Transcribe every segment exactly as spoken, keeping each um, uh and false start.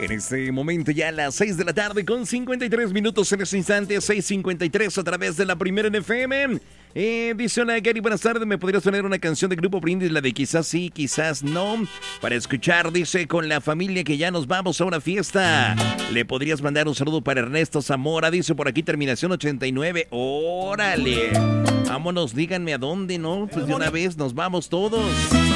En este momento ya a las seis de la tarde con cincuenta y tres minutos en este instante, seis cincuenta y tres a través de la primera en F M. Eh, dice una Gary, buenas tardes, ¿me podrías poner una canción de Grupo Brindis, la de quizás sí, quizás no? Para escuchar, dice, con la familia que ya nos vamos a una fiesta. ¿Le podrías mandar un saludo para Ernesto Zamora? Dice por aquí, terminación ochenta y nueve. ¡Órale! Vámonos, díganme a dónde, ¿no? Pues de una vez nos vamos todos.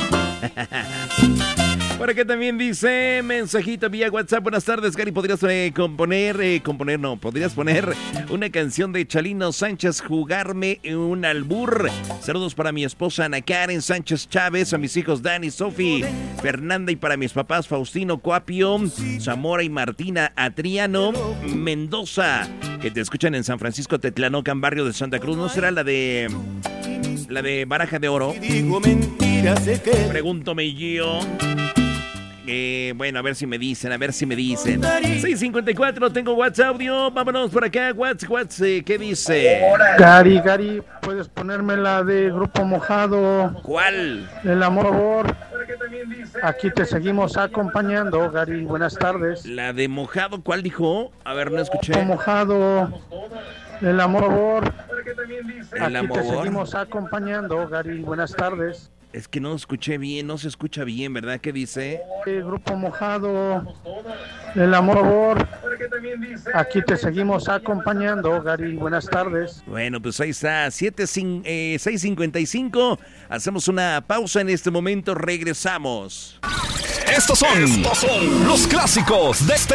Por acá también dice, mensajito vía WhatsApp, buenas tardes, Gary, ¿podrías eh, componer, eh, componer, no, podrías poner una canción de Chalino Sánchez, Jugarme un albur? Saludos para mi esposa Ana Karen Sánchez Chávez, a mis hijos Dani, Sofi, Fernanda, y para mis papás Faustino Coapio, Zamora y Martina Atriano Mendoza, que te escuchan en San Francisco Tetlanocan, barrio de Santa Cruz. ¿No será la de, la de Baraja de Oro? Pregúntome yo. Eh, bueno, a ver si me dicen, a ver si me dicen. seis cincuenta y cuatro, tengo WhatsApp audio. Vámonos por acá. WhatsApp, WhatsApp, ¿qué dice? Gary, Gary, ¿puedes ponerme la de Grupo Mojado? ¿Cuál? El amor. Aquí te seguimos acompañando, Gary. Buenas tardes. La de Mojado, ¿cuál dijo? A ver, no escuché. Grupo Mojado. El amor. El Aquí te amor. seguimos acompañando, Gary. Buenas tardes. Es que no escuché bien, no se escucha bien, ¿verdad? ¿Qué dice? El Grupo Mojado, el amor. Aquí te seguimos acompañando, Gary. Buenas tardes. Bueno, pues ahí está, seis cincuenta y cinco. Hacemos una pausa en este momento, regresamos. Estos son, Estos son los clásicos de este